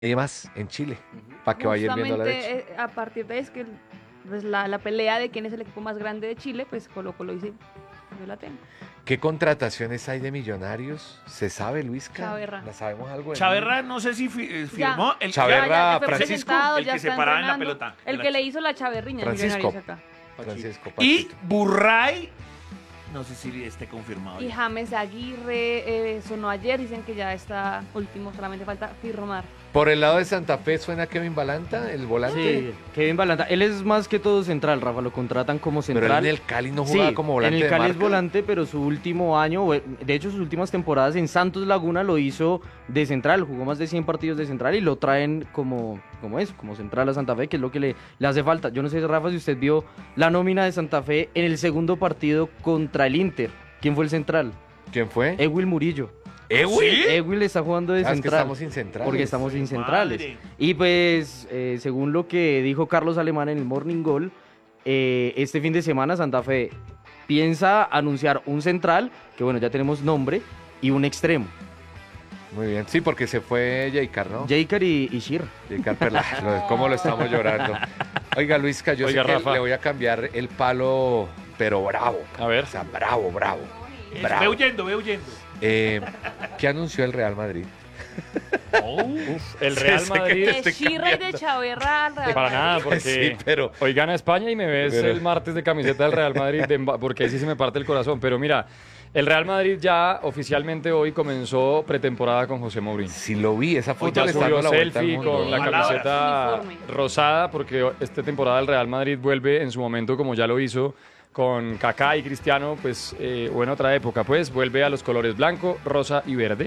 y más en Chile, para que vaya viendo la derecha. Justamente a partir de eso, que pues, la pelea de quién es el equipo más grande de Chile, pues Colo Colo dice, yo la tengo. ¿Qué contrataciones hay de Millonarios? ¿Se sabe, Luisca? Chaverra. ¿La sabemos algo? Chaverra, no sé si firmó. El Chaverra, Ya fue Francisco, presentado, el ya que se está paraba en la entrenando. pelota. El que le hizo la chaverriña de Francisco. Millonarios acá. Francisco Y Pachito. Burray, no sé si esté confirmado. Y ya. James Aguirre sonó ayer, dicen que ya está último, solamente falta firmar. Por el lado de Santa Fe suena Kevin Balanta, el volante. Sí, Kevin Balanta. Él es más que todo central, Rafa, lo contratan como Pero él central. en el Cali no jugaba Sí, como volante en el de Cali es marca. volante, pero su último año, de hecho sus últimas temporadas en Santos Laguna lo hizo de central, jugó más de 100 partidos de central y lo traen como central a Santa Fe, que es lo que le hace falta. Yo no sé, Rafa, si usted vio la nómina de Santa Fe en el segundo partido contra el Inter. ¿Quién fue el central? ¿Quién fue? Ewil Murillo. ¿Ewil? Ewil está jugando de Ah, es que central. estamos sin centrales. Porque estamos sin Madre. centrales. Y pues, según lo que dijo Carlos Alemán en el Morning Goal, este fin de semana Santa Fe piensa anunciar un central, que bueno, ya tenemos nombre, y un extremo. Muy bien, sí, porque se fue Jaycar, ¿no? Jaycar y Shir. Jaycar Perla, cómo lo estamos llorando. Oiga, Luisca, yo Oiga, sé que Rafa. le voy a cambiar el palo, pero bravo. A ver. O sea, bravo. Ve Bravo. huyendo, ve huyendo. ¿Qué anunció el Real Madrid? El Real sé que Madrid. te De estoy Shirra y de Chaverra al Real Para Madrid. nada, porque Sí, pero... hoy gana España y me ves Pero- el martes de camiseta del Real Madrid, porque ahí sí se me parte el corazón. Pero mira, el Real Madrid ya oficialmente hoy comenzó pretemporada con José Mourinho. Sí lo vi, esa Hoy foto ya le está subió dando la vuelta al selfie mundo. con la Palabras. camiseta Uniforme. rosada, porque esta temporada el Real Madrid vuelve en su momento, como ya lo hizo con Kaká y Cristiano, pues, o en otra época, pues, vuelve a los colores blanco, rosa y verde.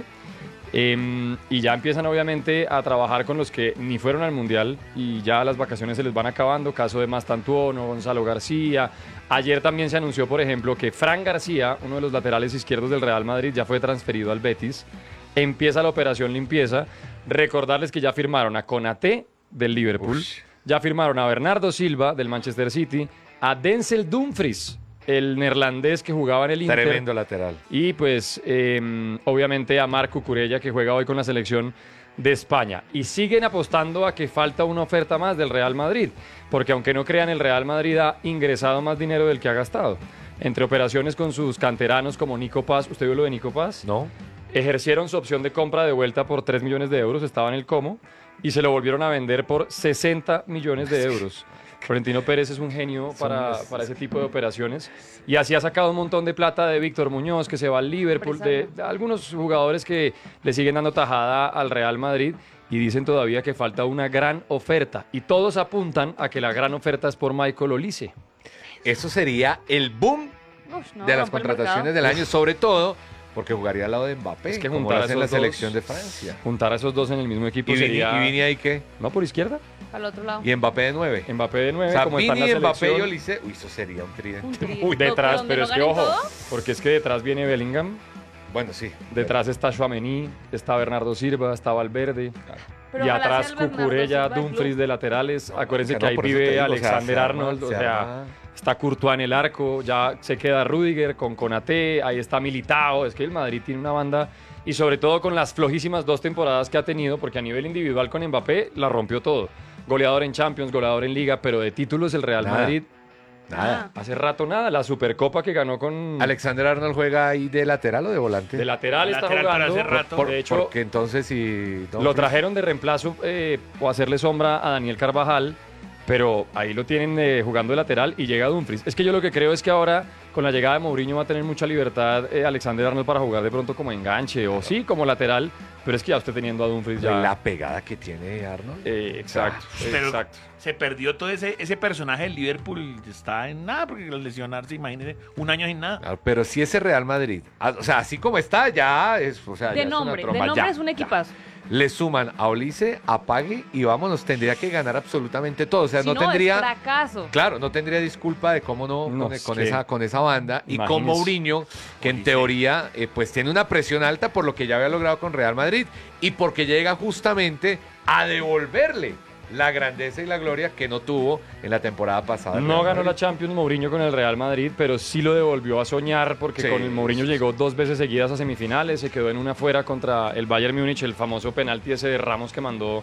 Y ya empiezan obviamente a trabajar con los que ni fueron al Mundial y ya las vacaciones se les van acabando, caso de Mastantuono, Gonzalo García. Ayer también se anunció, por ejemplo, que Fran García, uno de los laterales izquierdos del Real Madrid, ya fue transferido al Betis. Empieza la operación limpieza. Recordarles que ya firmaron a Konaté del Liverpool, Ush. ya firmaron a Bernardo Silva del Manchester City, a Denzel Dumfries, el neerlandés que jugaba en el Inter. Tremendo lateral. Y pues obviamente a Marc Cucurella, que juega hoy con la selección de España. Y siguen apostando a que falta una oferta más del Real Madrid, porque aunque no crean, el Real Madrid ha ingresado más dinero del que ha gastado. Entre operaciones con sus canteranos como Nico Paz, ¿usted vio lo de Nico Paz? ¿No? Ejercieron su opción de compra de vuelta por 3 millones de euros, estaba en el Como, y se lo volvieron a vender por 60 millones de euros. Florentino Pérez es un genio para ese tipo de operaciones. Y así ha sacado un montón de plata de Víctor Muñoz, que se va al Liverpool, de algunos jugadores que le siguen dando tajada al Real Madrid. Y dicen todavía que falta una gran oferta. Y todos apuntan a que la gran oferta es por Michael Olise. Eso sería el boom Ush, no, de las rompe el contrataciones mercado. del año, sobre todo porque jugaría al lado de Mbappé, Es que como juntar lo hace en la esos dos- selección de Francia. Juntar a esos dos en el mismo equipo ¿Y sería... Vini ahí qué? ¿No por izquierda? Al otro lado. ¿Y Mbappé de 9? Mbappé de 9, O sea, como está en la Vini, Mbappé y selección. Olise. Uy, eso sería un tridente. Un trío. Uy, detrás, ¿Donde pero no es que ganen ojo, todo? porque es que detrás viene Bellingham, Bueno, sí. detrás está Tchouaméni, está Bernardo Silva, está Valverde, Pero y ojalá atrás sea el Bernardo Cucurella, Silva del Dumfries club. de laterales. Acuérdense no, que ahí por eso te vive digo, o sea, Alexander se arma, Arnold, o se sea, arma. está Courtois en el arco, ya se queda Rüdiger con Konaté, ahí está Militao. Es que el Madrid tiene una banda, y sobre todo con las flojísimas 2 temporadas que ha tenido, porque a nivel individual con Mbappé la rompió todo. Goleador en Champions, goleador en Liga, pero de títulos el Real Nada. Madrid Nada. hace rato nada. La Supercopa que ganó con... ¿Alexander Arnold juega ahí de lateral o de volante? de lateral está Lateral, pero jugando. hace rato. Por- de hecho, porque entonces si... lo trajeron de reemplazo o hacerle sombra a Daniel Carvajal, pero ahí lo tienen jugando de lateral y llega Dumfries. Es que yo lo que creo es que ahora, con la llegada de Mourinho, va a tener mucha libertad Alexander Arnold para jugar de pronto como enganche o sí, como lateral, pero es que ya usted teniendo a Dumfries ya... La pegada que tiene Arnold. exacto, Pero exacto. se perdió todo ese personaje del Liverpool. Está en nada, porque al lesionarse, imagínese, un año sin nada. Claro, pero si ese Real Madrid, o sea, así como está, ya es, o sea, ya De es una nombre, tromba, ya, es un ya. equipazo. Le suman a Olise, a Pagui y vámonos, tendría que ganar absolutamente todo. O sea, Si no no, tendría, es fracaso. claro, no tendría disculpa de cómo no, No, con, es con que- esa banda. Y con imagínese. Mourinho, que en Olise. teoría pues tiene una presión alta por lo que ya había logrado con Real Madrid y porque llega justamente a devolverle la grandeza y la gloria que no tuvo en la temporada pasada. el No Real ganó la Madrid. Champions Mourinho con el Real Madrid, pero sí lo devolvió a soñar porque Sí, con el Mourinho sí, llegó 2 veces seguidas a semifinales, se quedó en una fuera contra el Bayern Múnich, el famoso penalti ese de Ramos que mandó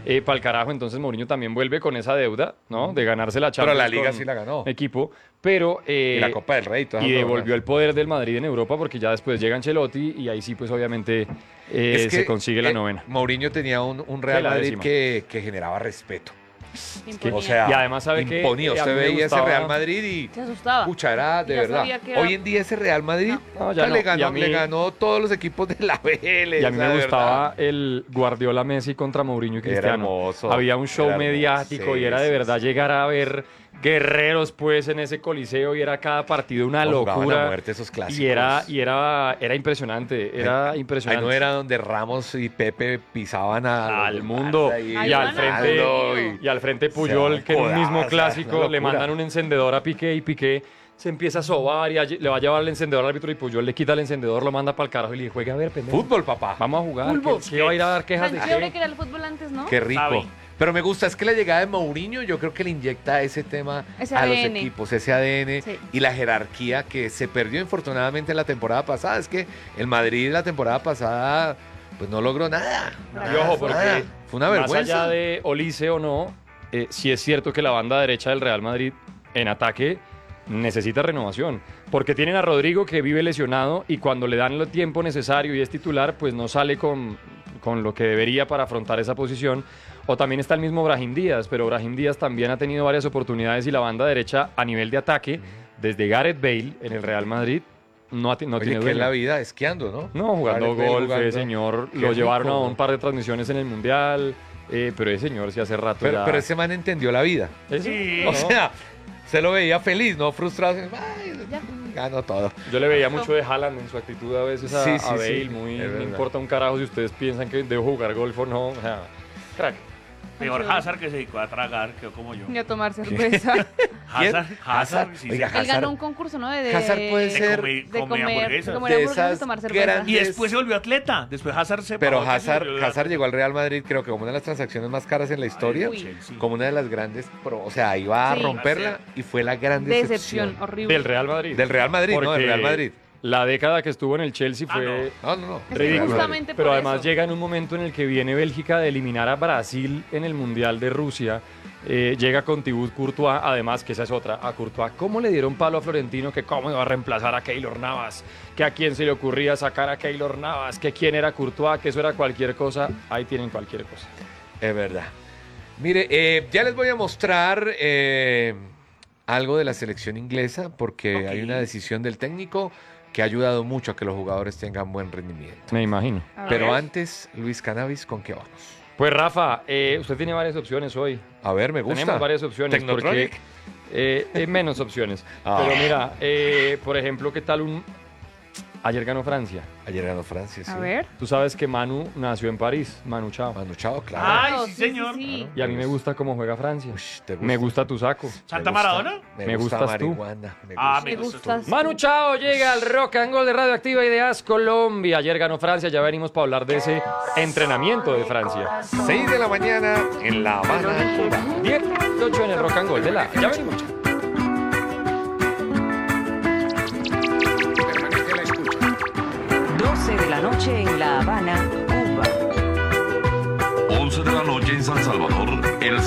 para el carajo. Entonces Mourinho también vuelve con esa deuda, ¿no? De ganarse la Pero Champions. la Liga con sí la ganó. Equipo, pero... Y la Copa del Rey. todas y esas devolvió cosas. el poder del Madrid en Europa porque ya después llega Ancelotti y ahí sí, pues obviamente Es que, se consigue la novena. Mourinho tenía un Real Sí, la Madrid décima. que generaba respeto. Imponía. O sea, Y además, ¿sabe qué? imponía. A Usted mí me veía ese gustaba- Real Madrid y... Se asustaba. Pucha, era de Ya verdad. sabía que era- Hoy en día ese Real Madrid No, ya no. le Y ganó, a mí- le ganó todos los equipos de la BL. Y a mí o sea, me de gustaba verdad. el Guardiola Messi contra Mourinho y Era Cristiano. hermoso, Había un show era hermoso, mediático sí, y era de sí, verdad llegar a ver guerreros pues en ese coliseo y era cada partido una No, jugaban a locura. muerte esos clásicos. Era impresionante, era Ahí impresionante. no era donde Ramos y Pepe pisaban Al mundo. y, Ay, y al Ronaldo. frente y al frente Puyol, que en un mismo Codazas, clásico una le locura. mandan un encendedor a Piqué y Piqué se empieza a sobar y le va a llevar el encendedor al árbitro y Puyol le quita el encendedor, lo manda para el carajo y le dice, juega a ver, pendejo. Fútbol, papá. Vamos a jugar. Fútbol. ¿Qué va a ir a dar quejas de Tan chévere qué? que era el fútbol antes, ¿no? Qué rico. Sabe. Pero me gusta, es que la llegada de Mourinho yo creo que le inyecta ese tema Ese a los ADN. equipos, ese ADN Sí. y la jerarquía que se perdió infortunadamente en la temporada pasada. Es que el Madrid la temporada pasada pues no logró nada. Y ojo, porque Nada. Fue una más vergüenza. allá de Olise o no, sí es cierto que la banda derecha del Real Madrid en ataque necesita renovación. Porque tienen a Rodrigo que vive lesionado y cuando le dan el tiempo necesario y es titular, pues no sale con lo que debería para afrontar esa posición. O también está el mismo Brahim Díaz, pero Brahim Díaz también ha tenido varias oportunidades y la banda derecha a nivel de ataque, desde Gareth Bale en el Real Madrid, no Oye, tiene que es dueño. la vida esquiando, ¿no? No, jugando Gareth Bale golf, jugando. señor. Qué Lo llevaron rico. a un par de transmisiones en el Mundial, pero ese señor sí hace rato Pero, ya... pero ese man entendió la vida. Eso, Sí. ¿no? O sea, se lo veía feliz, no frustrado. Ay, Ya. ganó todo. Yo le veía mucho de Haaland en su actitud a veces a, Sí, a sí, Bale, sí, muy, es no verdad. importa un carajo si ustedes piensan que debo jugar golf o no, o sea, crack. Peor Hazard que se dedicó a tragar, quedó como yo. Ni a tomar cerveza. Hazard, sí. Oiga, Él ganó Hazard. un concurso, ¿no? De Hazard puede De ser comer- de comer comer, de hamburguesas. comer De hamburguesas y esas tomar cerveza. grandes- Y después se volvió atleta. Después Hazard se Pero paró, se volvió Hazard llegó al Real Madrid, creo que como una de las transacciones más caras en la historia, Uy. Chelsea. como una de las grandes, o sea, iba a Sí. romperla y fue la gran Decepción, decepción. horrible. Del Real Madrid. Del Real Madrid, no, del Porque Real Madrid. La década que estuvo en el Chelsea fue No, no, no. Es que ridícula. justamente Pero por además eso. llega en un momento en el que viene Bélgica de eliminar a Brasil en el Mundial de Rusia. Llega con Thibaut Courtois, además que esa es otra, a Courtois. ¿Cómo le dieron palo a Florentino que cómo iba a reemplazar a Keylor Navas? Que a quién se le ocurría sacar a Keylor Navas, que quién era Courtois, que eso era cualquier cosa. Ahí tienen cualquier cosa. Es verdad. Mire, ya les voy a mostrar algo de la selección inglesa porque Ok. hay una decisión del técnico que ha ayudado mucho a que los jugadores tengan buen rendimiento. Me imagino. A Pero ver. antes, Luis Cannabis, ¿con qué vamos? Pues Rafa, usted tiene varias opciones hoy. A ver, me gusta. Tenemos varias opciones porque Technotronic. menos opciones. Ah. Pero mira, por ejemplo, ¿qué tal un... Ayer ganó Francia. Ayer ganó Francia, sí. A ver. Tú sabes que Manu nació en París, Manu Chao. Manu Chao, claro. Ay, Oh, sí, señor. sí. Y a mí me gusta cómo juega Francia. Ush, ¿te Me gusta tu saco. ¿Santa Maradona? Me gustas tú. marihuana. Me Ah, gusta. Me gustas. tú. Manu Chao llega al Rock and Roll de Radioactiva Ideas Colombia. Ayer ganó Francia, ya venimos para hablar de ese entrenamiento de Francia. 6 de la mañana en La Habana, Cuba. 10-8 en el Rock and Roll de la... Ya venimos. Permanece a la escucha. 12 de la noche en La Habana, Cuba. 11 de la noche en San Salvador, El